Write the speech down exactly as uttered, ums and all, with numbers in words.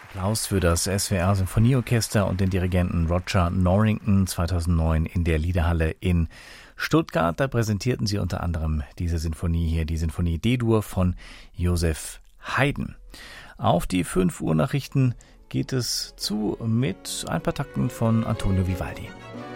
Applaus für das S W R Sinfonieorchester und den Dirigenten Roger Norrington zweitausendneun in der Liederhalle in Stuttgart. Da präsentierten sie unter anderem diese Sinfonie hier, die Sinfonie D-Dur von Joseph Haydn. Auf die fünf Uhr Nachrichten geht es zu mit ein paar Takten von Antonio Vivaldi.